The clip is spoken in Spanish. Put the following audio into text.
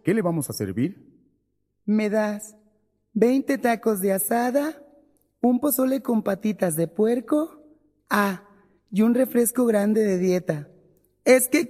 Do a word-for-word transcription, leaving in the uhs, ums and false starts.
¿Qué le vamos a servir? Me das veinte tacos de asada, un pozole con patitas de puerco, ah, y un refresco grande de dieta. Es que